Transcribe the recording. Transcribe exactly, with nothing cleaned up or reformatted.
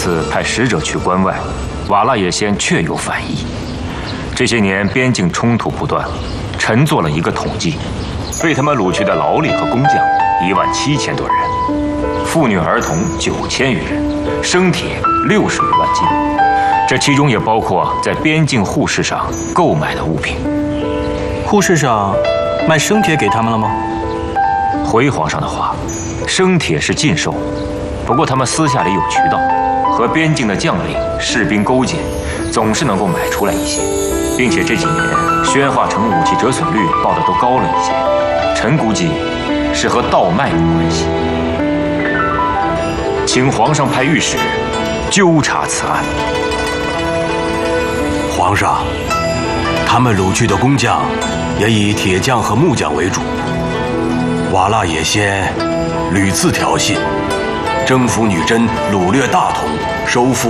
次派使者去关外，瓦剌也先确有反意。这些年边境冲突不断，臣做了一个统计，被他们掳去的劳力和工匠一万七千多人，妇女儿童九千余人，生铁六十余万斤。这其中也包括在边境户市上购买的物品。 户市上卖生铁给他们了吗？ 回皇上的话，生铁是禁售，不过他们私下里有渠道，和边境的将领、士兵勾结，总是能够买出来一些，并且这几年宣化城武器折损率报的都高了一些，臣估计是和盗卖有关系。请皇上派御史纠察此案。 皇上，他们掳去的工匠也以铁匠和木匠为主。瓦剌也先屡次挑衅，征服女真，掳掠大同，收复